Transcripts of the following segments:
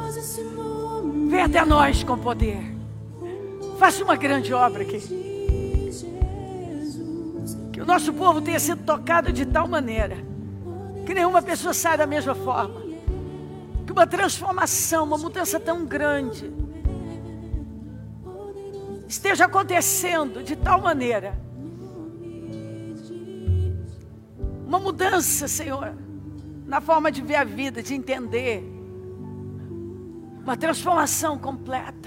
Venha até nós com poder. Faça uma grande obra aqui. Que o nosso povo tenha sido tocado de tal maneira que nenhuma pessoa saia da mesma forma. Que uma transformação, uma mudança tão grande esteja acontecendo de tal maneira. Uma mudança, Senhor, na forma de ver a vida, de entender. Uma transformação completa.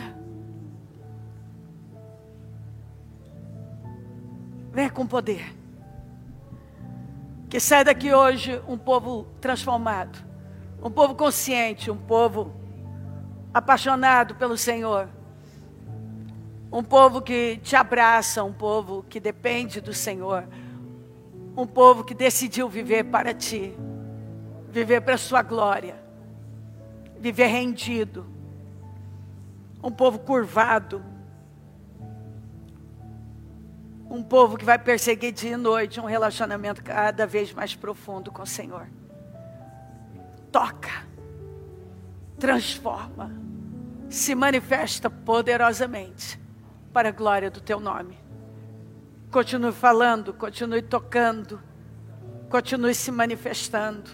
Venha com poder. Que saia daqui hoje um povo transformado. Um povo consciente, um povo apaixonado pelo Senhor. Um povo que te abraça, um povo que depende do Senhor. Um povo que decidiu viver para ti. Viver para a sua glória. Viver rendido. Um povo curvado. Um povo que vai perseguir dia e noite um relacionamento cada vez mais profundo com o Senhor. Toca. Transforma. Se manifesta poderosamente para a glória do teu nome. Continue falando, continue tocando, continue se manifestando.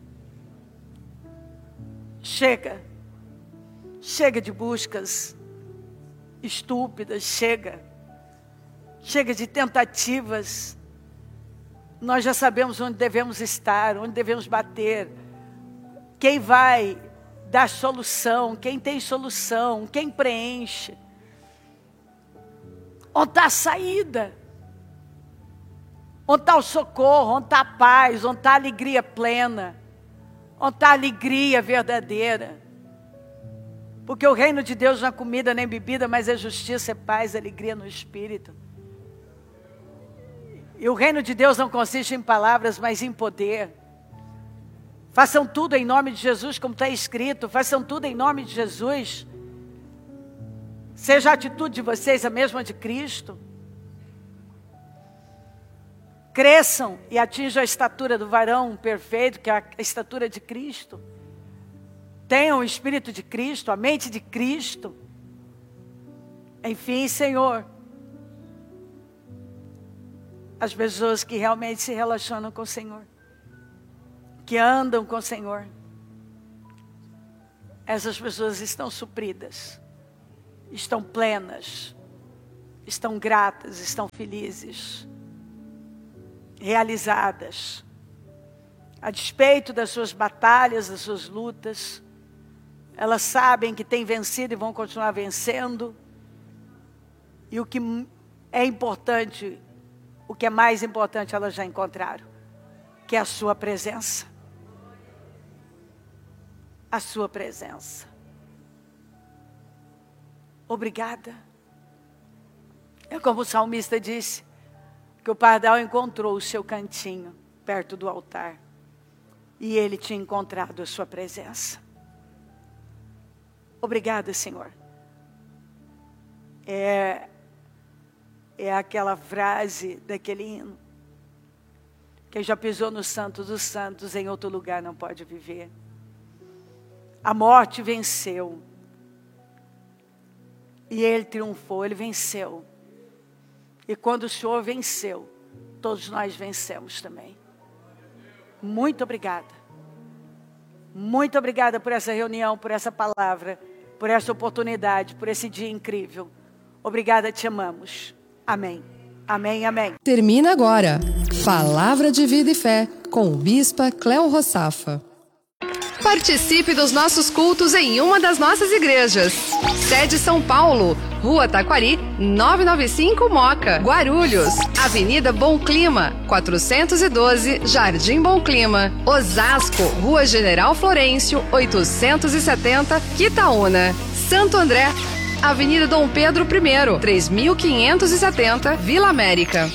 Chega de buscas estúpidas, chega de tentativas. Nós já sabemos onde devemos estar, onde devemos bater. Quem vai dar solução, quem tem solução, quem preenche. Onde está a saída? Onde está o socorro? Onde está a paz? Onde está a alegria plena? Onde está a alegria verdadeira? Porque o reino de Deus não é comida nem bebida, mas é justiça, é paz, é alegria no Espírito. E o reino de Deus não consiste em palavras, mas em poder. Façam tudo em nome de Jesus, como está escrito. Façam tudo em nome de Jesus. Seja a atitude de vocês a mesma de Cristo. Cresçam e atinjam a estatura do varão perfeito, que é a estatura de Cristo. Tenham o Espírito de Cristo, a mente de Cristo. Enfim, Senhor, as pessoas que realmente se relacionam com o Senhor, que andam com o Senhor, essas pessoas estão supridas, estão plenas, estão gratas, estão felizes, realizadas, a despeito das suas batalhas, das suas lutas. Elas sabem que têm vencido e vão continuar vencendo. E o que é importante, o que é mais importante, elas já encontraram, que é a sua presença. A sua presença. Obrigada. É como o salmista disse, que o pardal encontrou o seu cantinho perto do altar. E ele tinha encontrado a sua presença. Obrigada, Senhor. É aquela frase daquele hino. Quem já pisou no Santo dos Santos, em outro lugar não pode viver. A morte venceu. E ele triunfou, ele venceu. E quando o Senhor venceu, todos nós vencemos também. Muito obrigada. Muito obrigada por essa reunião, por essa palavra, por essa oportunidade, por esse dia incrível. Obrigada, te amamos. Amém. Amém, amém. Termina agora. Palavra de Vida e Fé, com o Bispa Cléo Rossafa. Participe dos nossos cultos em uma das nossas igrejas. Sede São Paulo, Rua Taquari, 995 Moca. Guarulhos, Avenida Bom Clima, 412, Jardim Bom Clima. Osasco, Rua General Florencio, 870, Quitaúna. Santo André, Avenida Dom Pedro I, 3570, Vila América.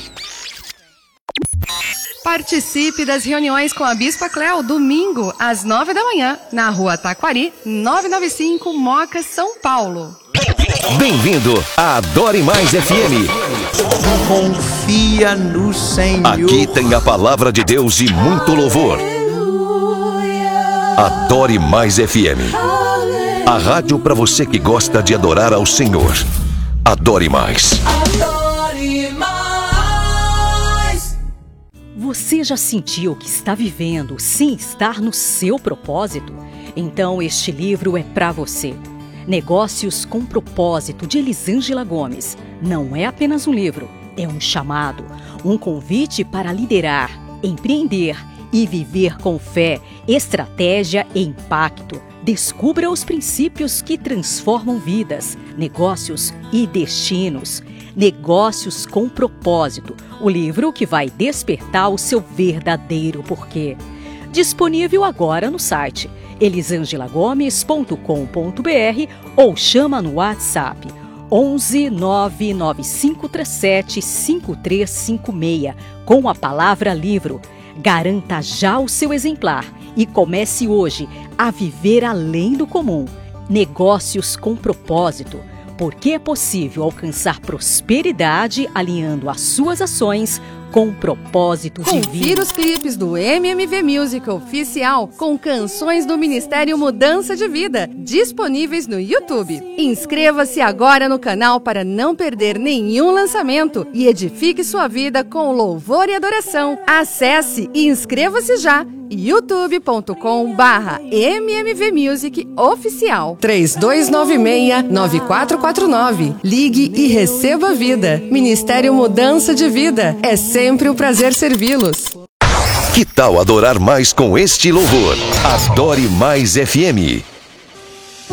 Participe das reuniões com a Bispa Cléo, domingo, às 9 da manhã, na Rua Taquari, 995, Moca, São Paulo. Bem-vindo a Adore Mais FM. Confia no Senhor. Aqui tem a palavra de Deus e muito louvor. Adore Mais FM. A rádio para você que gosta de adorar ao Senhor. Adore mais. Adore mais. Você já sentiu que está vivendo sem estar no seu propósito? Então este livro é para você. Negócios com Propósito, de Elisângela Gomes. Não é apenas um livro, é um chamado, um convite para liderar, empreender e viver com fé, estratégia e impacto. Descubra os princípios que transformam vidas, negócios e destinos. Negócios com Propósito, o livro que vai despertar o seu verdadeiro porquê. Disponível agora no site elisangelagomes.com.br ou chama no WhatsApp 11 99537 5356 com a palavra livro. Garanta já o seu exemplar e comece hoje a viver além do comum. Negócios com Propósito, porque é possível alcançar prosperidade alinhando as suas ações com propósito divino. Confira os clipes do MMV Music Oficial com canções do Ministério Mudança de Vida, disponíveis no YouTube. Inscreva-se agora no canal para não perder nenhum lançamento e edifique sua vida com louvor e adoração. Acesse e inscreva-se já. youtube.com/MMV Music Oficial. 3296-9449. Ligue e receba vida. Ministério Mudança de Vida. É sempre um prazer servi-los. Que tal adorar mais com este louvor? Adore Mais FM.